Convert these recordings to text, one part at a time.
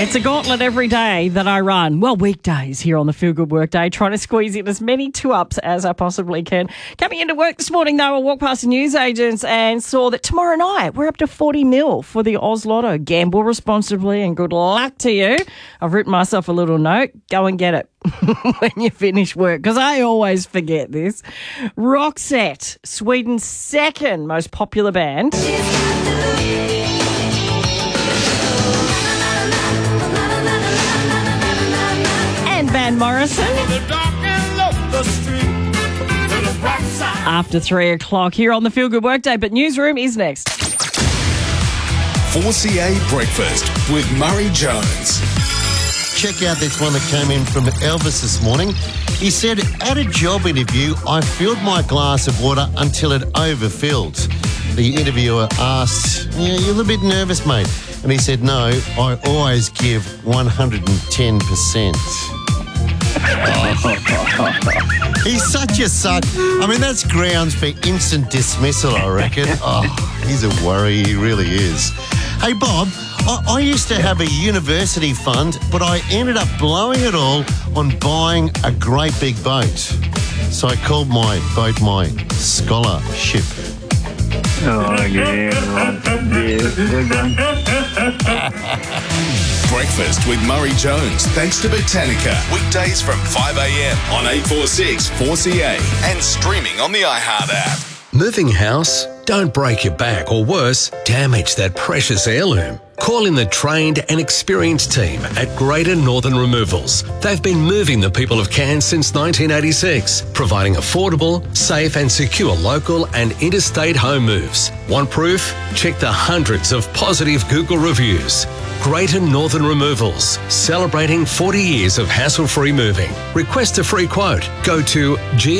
It's a gauntlet every day that I run. Well, weekdays here on the Feel Good Workday, trying to squeeze in as many 2-ups as I possibly can. Coming into work this morning, though, I walked past the newsagents and saw that tomorrow night we're up to 40 mil for the Oz Lotto. Gamble responsibly and good luck to you. I've written myself a little note. Go and get it when you finish work, because I always forget this. Roxette, Sweden's second most popular band. Van Morrison. After 3 o'clock here on the Feel Good Workday, but Newsroom is next. 4CA Breakfast with Murray Jones. Check out this one that came in from Elvis this morning. He said, at a job interview, I filled my glass of water until it overfilled. The interviewer asked, you're a little bit nervous, mate. And he said, no, I always give 110%. He's such a suck. I mean, that's grounds for instant dismissal, I reckon. Oh, he's a worry. He really is. Hey, Bob, I used to have a university fund, but I ended up blowing it all on buying a great big boat. So I called my boat my scholarship. Oh, yeah. Breakfast with Murray Jones, thanks to Botanica. Weekdays from 5 a.m. on 846 4CA and streaming on the iHeart app. Moving house? Don't break your back or worse, damage that precious heirloom. Call in the trained and experienced team at Greater Northern Removals. They've been moving the people of Cairns since 1986, providing affordable, safe and secure local and interstate home moves. Want proof? Check the hundreds of positive Google reviews. Greater Northern Removals, celebrating 40 years of hassle-free moving. Request a free quote. Go to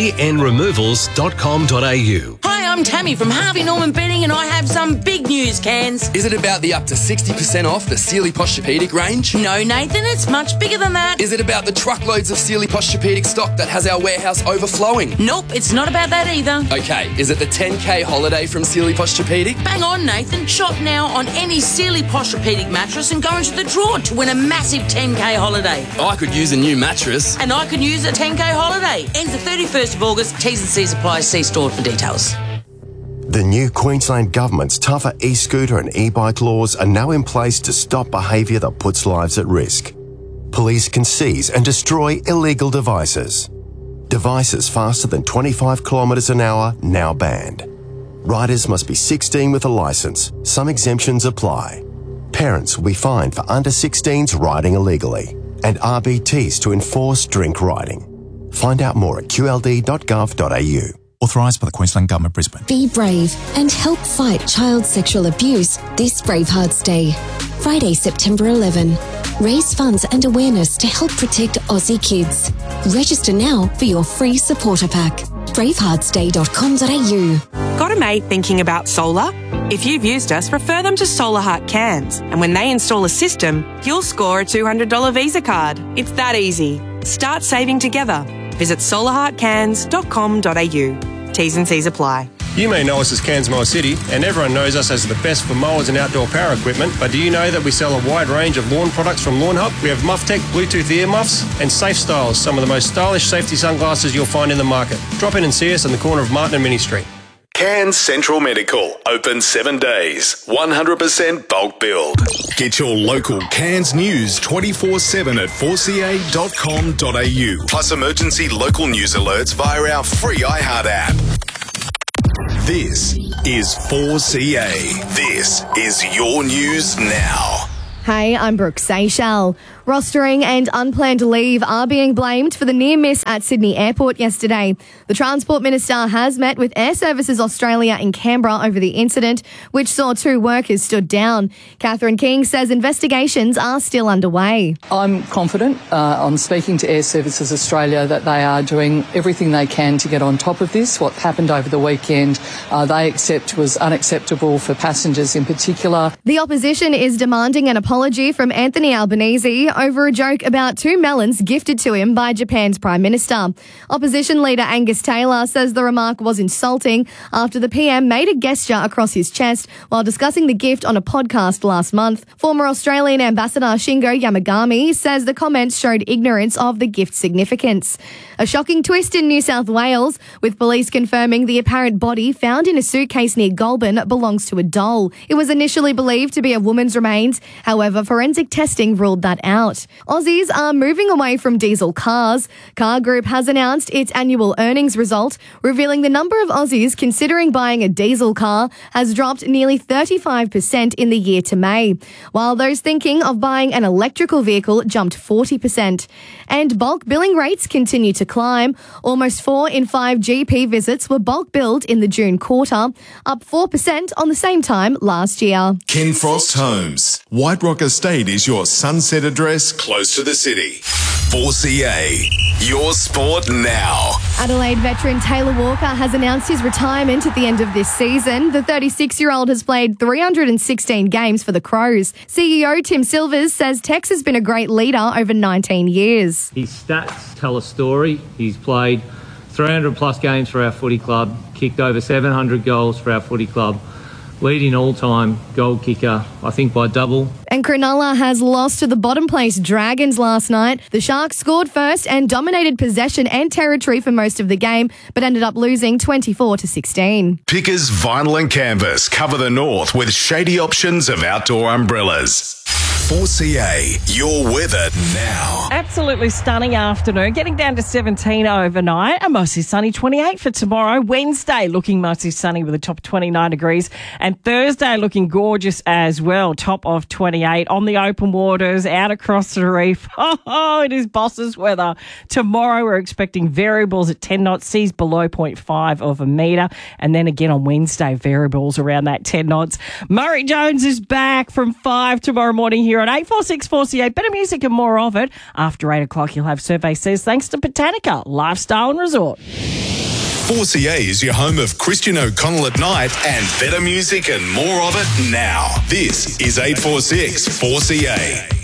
gnremovals.com.au. Hi, I'm Tammy from Harvey Norman Bedding, and I have some big news, Cairns. Is it about the up to 60% off the Sealy Posturepedic range? No, Nathan, it's much bigger than that. Is it about the truckloads of Sealy Posturepedic stock that has our warehouse overflowing? Nope, it's not about that either. Okay, is it the 10K holiday from Sealy Posturepedic? Bang on, Nathan. Shop now on any Sealy Posturepedic mattress and go into the draw to win a massive 10K holiday. I could use a new mattress. And I could use a 10K holiday. Ends the 31st of August. T's and C's apply. See store for details. The new Queensland Government's tougher e-scooter and e-bike laws are now in place to stop behaviour that puts lives at risk. Police can seize and destroy illegal devices. Devices faster than 25 kilometres an hour now banned. Riders must be 16 with a licence. Some exemptions apply. Parents will be fined for under 16s riding illegally, and RBTs to enforce drink riding. Find out more at qld.gov.au. Authorised by the Queensland Government, Brisbane. Be brave and help fight child sexual abuse this Bravehearts Day. Friday, September 11. Raise funds and awareness to help protect Aussie kids. Register now for your free supporter pack. braveheartsday.com.au. Got a mate thinking about solar? If you've used us, refer them to Solar Heart Cairns. And when they install a system, you'll score a $200 Visa card. It's that easy. Start saving together. Visit solarheartcairns.com.au. T's and C's apply. You may know us as Cairns Mower City, and everyone knows us as the best for mowers and outdoor power equipment, but do you know that we sell a wide range of lawn products from Lawn Hub? We have MuffTech Bluetooth ear muffs and Safe Styles, some of the most stylish safety sunglasses you'll find in the market. Drop in and see us on the corner of Martin and Mini Street. Cairns Central Medical, open 7 days, 100% bulk build. Get your local Cairns news 24/7 at 4ca.com.au, plus emergency local news alerts via our free iHeart app. This is 4CA. This is your news now. Hey, I'm Brooke Seychelles. Rostering and unplanned leave are being blamed for the near miss at Sydney Airport yesterday. The Transport Minister has met with Air Services Australia in Canberra over the incident, which saw 2 workers stood down. Catherine King says investigations are still underway. I'm confident on speaking to Air Services Australia that they are doing everything they can to get on top of this. What happened over the weekend, they accept was unacceptable for passengers in particular. The opposition is demanding an apology from Anthony Albanese over a joke about 2 melons gifted to him by Japan's Prime Minister. Opposition leader Angus Taylor says the remark was insulting after the PM made a gesture across his chest while discussing the gift on a podcast last month. Former Australian Ambassador Shingo Yamagami says the comments showed ignorance of the gift's significance. A shocking twist in New South Wales, with police confirming the apparent body found in a suitcase near Goulburn belongs to a doll. It was initially believed to be a woman's remains. However, forensic testing ruled that out. Aussies are moving away from diesel cars. Car Group has announced its annual earnings result, revealing the number of Aussies considering buying a diesel car has dropped nearly 35% in the year to May, while those thinking of buying an electrical vehicle jumped 40%. And bulk billing rates continue to climb. Almost 4 in 5 GP visits were bulk billed in the June quarter, up 4% on the same time last year. Ken Frost Homes. White Rock Estate is your sunset address close to the city. 4CA, your sport now. Adelaide veteran Taylor Walker has announced his retirement at the end of this season. The 36-year-old has played 316 games for the Crows. CEO Tim Silvers says Tex has been a great leader over 19 years. His stats tell a story. He's played 300 plus games for our footy club, kicked over 700 goals for our footy club, leading all-time goal kicker, I think by double. And Cronulla has lost to the bottom place Dragons last night. The Sharks scored first and dominated possession and territory for most of the game, but ended up losing 24-16. Pickers Vinyl and Canvas cover the north with shady options of outdoor umbrellas. 4CA, your weather now. Absolutely stunning afternoon. Getting down to 17 overnight. A mostly sunny 28 for tomorrow. Wednesday looking mostly sunny with a top of 29 degrees. And Thursday looking gorgeous as well. Top of 28 on the open waters, out across the reef. Oh, it is boss's weather. Tomorrow we're expecting variables at 10 knots, seas below 0.5 of a metre. And then again on Wednesday, variables around that 10 knots. Murray Jones is back from 5 tomorrow morning here on 846 4CA. Better music and more of it. After 8 o'clock, you'll have Survey Says thanks to Botanica, Lifestyle and Resort. 4CA is your home of Christian O'Connell at night and better music and more of it now. This is 846 4CA.